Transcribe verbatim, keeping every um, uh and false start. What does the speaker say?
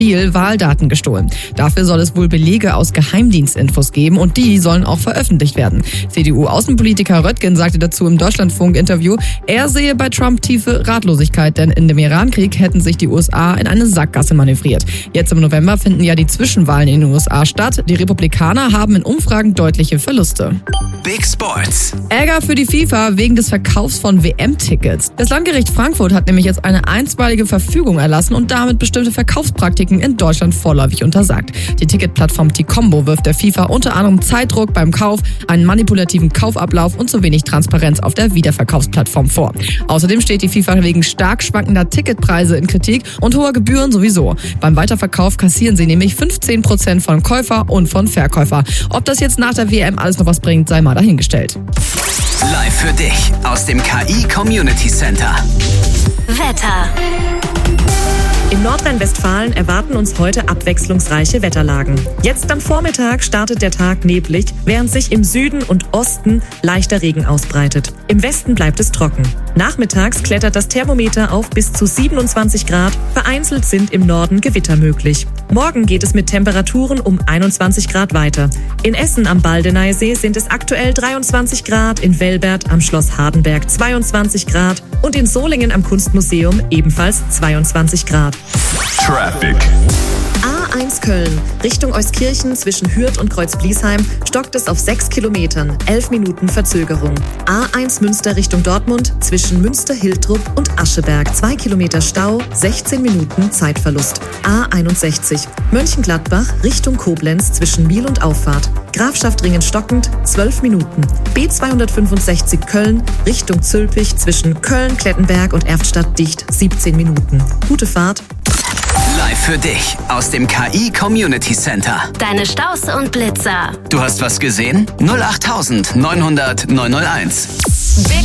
Spiel Wahldaten gestohlen. Dafür soll es wohl Belege aus Geheimdienstinfos geben und die sollen auch veröffentlicht werden. C D U-Außenpolitiker Röttgen sagte dazu im Deutschlandfunk-Interview, er sehe bei Trump tiefe Ratlosigkeit, denn in dem Irankrieg hätten sich die U S A in eine Sackgasse manövriert. Jetzt im November finden ja die Zwischenwahlen in den U S A statt. Die Republikaner haben in Umfragen deutliche Verluste. Big Sports. Ärger für die FIFA wegen des Verkaufs von W M-Tickets. Das Landgericht Frankfurt hat nämlich jetzt eine einstweilige Verfügung erlassen und damit bestimmte Verkaufspraktiken in Deutschland vorläufig untersagt. Die Ticketplattform T-Combo wirft der FIFA unter anderem Zeitdruck beim Kauf, einen manipulativen Kaufablauf und zu wenig Transparenz auf der Wiederverkaufsplattform vor. Außerdem steht die FIFA wegen stark schwankender Ticketpreise in Kritik und hoher Gebühren sowieso. Beim Weiterverkauf kassieren sie nämlich fünfzehn Prozent von Käufer und von Verkäufer. Ob das jetzt nach der W M alles noch was bringt, sei mal dahingestellt. Live für dich aus dem K I Community Center. Wetter. In Nordrhein-Westfalen erwarten uns heute abwechslungsreiche Wetterlagen. Jetzt am Vormittag startet der Tag neblig, während sich im Süden und Osten leichter Regen ausbreitet. Im Westen bleibt es trocken. Nachmittags klettert das Thermometer auf bis zu siebenundzwanzig Grad. Vereinzelt sind im Norden Gewitter möglich. Morgen geht es mit Temperaturen um einundzwanzig Grad weiter. In Essen am Baldeneysee sind es aktuell dreiundzwanzig Grad, in Velbert am Schloss Hardenberg zweiundzwanzig Grad und in Solingen am Kunstmuseum ebenfalls zweiundzwanzig Grad. Traffic. A eins Köln, Richtung Euskirchen zwischen Hürth und Kreuzbliesheim stockt es auf sechs Kilometern, elf Minuten Verzögerung. A eins Münster Richtung Dortmund zwischen Münster-Hiltrup und Ascheberg, zwei Kilometer Stau, sechzehn Minuten Zeitverlust. A einundsechzig, Mönchengladbach Richtung Koblenz zwischen Miel und Auffahrt. Grafschaftringen stockend, zwölf Minuten. B zweihundertfünfundsechzig Köln Richtung Zülpich zwischen Köln, Klettenberg und Erftstadt dicht, siebzehn Minuten. Gute Fahrt. Live für dich aus dem K I Community Center. Deine Staus und Blitzer. Du hast was gesehen? null acht neun null null neun null eins.